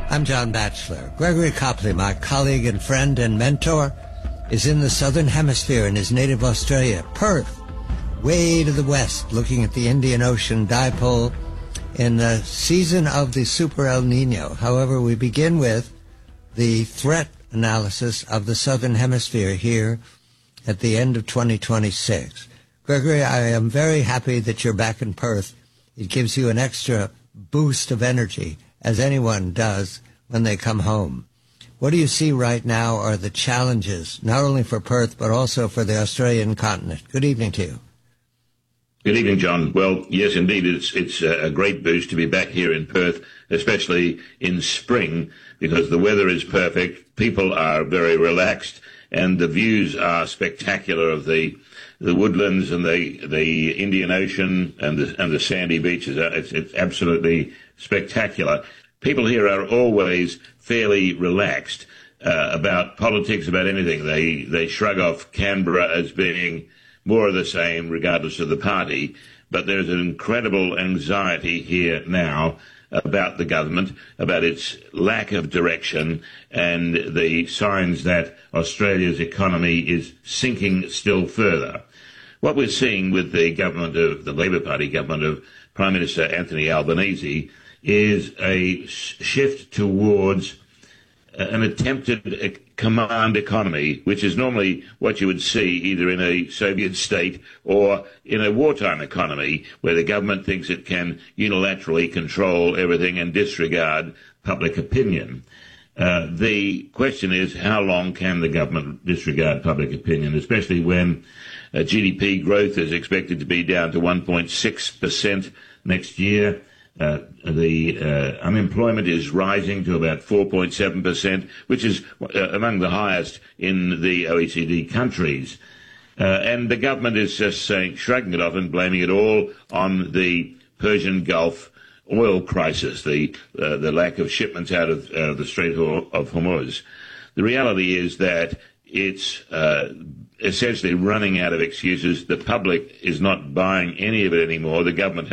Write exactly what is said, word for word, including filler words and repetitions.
I'm John Batchelor. Gregory Copley, my colleague and friend and mentor, is in the southern hemisphere in his native Australia, Perth, way to the west, looking at the Indian Ocean dipole in the season of the Super El Nino. However, we begin with the threat analysis of the southern hemisphere here at the end of twenty twenty-six. Gregory, I am very happy that you're back in Perth. It gives you an extra boost of energy, as anyone does when they come home. What do you see right now are the challenges, not only for Perth, but also for the Australian continent? Good evening to you. Good evening, John. Well, yes, indeed, it's it's a great boost to be back here in Perth, especially in spring, because the weather is perfect, people are very relaxed, and the views are spectacular of the the woodlands and the the Indian Ocean and the and the sandy beaches. It's, it's absolutely spectacular. People here are always fairly relaxed uh, about politics, about anything. They they shrug off Canberra as being more of the same, regardless of the party. But there's an incredible anxiety here now about the government, about its lack of direction, and the signs that Australia's economy is sinking still further. What we're seeing with the government of the Labor Party government of Prime Minister Anthony Albanese is a shift towards an attempted command economy, which is normally what you would see either in a Soviet state or in a wartime economy, where the government thinks it can unilaterally control everything and disregard public opinion. Uh, the question is, how long can the government disregard public opinion, especially when uh, G D P growth is expected to be down to one point six percent next year? Uh, the uh, unemployment is rising to about four point seven percent, which is uh, among the highest in the O E C D countries. Uh, and the government is just saying, shrugging it off and blaming it all on the Persian Gulf oil crisis, the uh, the lack of shipments out of uh, the Strait of Hormuz. The reality is that it's uh, essentially running out of excuses. The public is not buying any of it anymore. The government